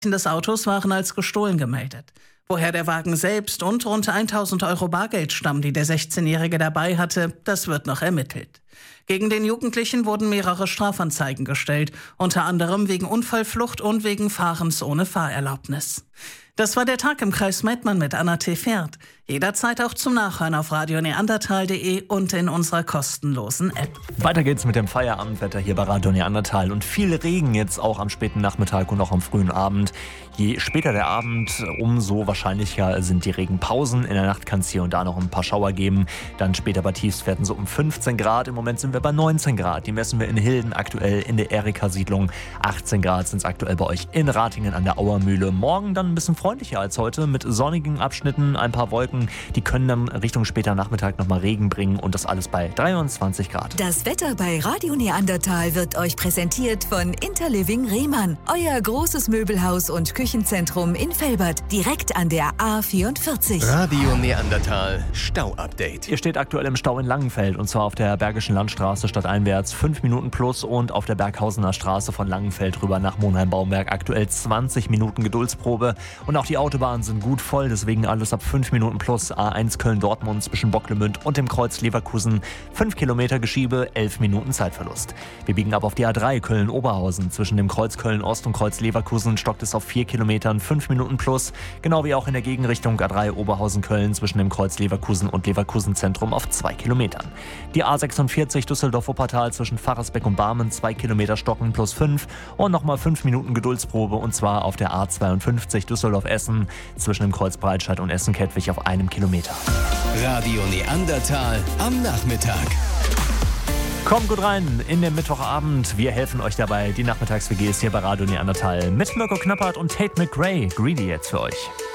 des Autos waren als gestohlen gemeldet. Woher der Wagen selbst und rund 1.000 Euro Bargeld stammen, die der 16-Jährige dabei hatte, das wird noch ermittelt. Gegen den Jugendlichen wurden mehrere Strafanzeigen gestellt, unter anderem wegen Unfallflucht und wegen Fahrens ohne Fahrerlaubnis. Das war der Tag im Kreis Mettmann mit Anna T. Fährt. Jederzeit auch zum Nachhören auf radioneandertal.de und in unserer kostenlosen App. Weiter geht's mit dem Feierabendwetter hier bei Radio Neandertal und viel Regen jetzt auch am späten Nachmittag und auch am frühen Abend. Je später der Abend, umso wahrscheinlicher sind die Regenpausen. In der Nacht kann es hier und da noch ein paar Schauer geben. Dann später bei Tiefstwerten so um 15 Grad. Im Moment sind wir bei 19 Grad. Die messen wir in Hilden aktuell in der Erika-Siedlung. 18 Grad sind es aktuell bei euch in Ratingen an der Auermühle. Morgen dann ein bisschen freundlicher als heute mit sonnigen Abschnitten, ein paar Wolken. Die können dann Richtung später Nachmittag nochmal Regen bringen und das alles bei 23 Grad. Das Wetter bei Radio Neandertal wird euch präsentiert von Interliving Rehmann. Euer großes Möbelhaus und Küchenzentrum in Velbert, direkt an der A44. Radio Neandertal Stau-Update. Ihr steht aktuell im Stau in Langenfeld und zwar auf der Bergischen Landstraße stadteinwärts 5 Minuten plus und auf der Berghausener Straße von Langenfeld rüber nach Monheim-Baumberg aktuell 20 Minuten Geduldsprobe und auch die Autobahnen sind gut voll, deswegen alles ab 5 Minuten plus. A1 Köln-Dortmund zwischen Bocklemünd und dem Kreuz Leverkusen 5 Kilometer Geschiebe, 11 Minuten Zeitverlust. Wir biegen ab auf die A3 Köln-Oberhausen. Zwischen dem Kreuz Köln-Ost und Kreuz Leverkusen stockt es auf 4 Kilometern, 5 Minuten plus. Genau wie auch in der Gegenrichtung A3 Oberhausen-Köln zwischen dem Kreuz Leverkusen und Leverkusen-Zentrum auf 2 Kilometern. Die A46 Düsseldorf-Wuppertal zwischen Pfarrersbeck und Barmen 2 Kilometer stocken plus 5 und nochmal 5 Minuten Geduldsprobe und zwar auf der A52 Düsseldorf-Essen zwischen dem Kreuz Breitscheid und Essen-Kettwig auf 1 Kilometer. Radio Neandertal am Nachmittag. Kommt gut rein in den Mittwochabend. Wir helfen euch dabei. Die Nachmittags-WG ist hier bei Radio Neandertal mit Mirko Knappert und Tate McRae. Greedy jetzt für euch.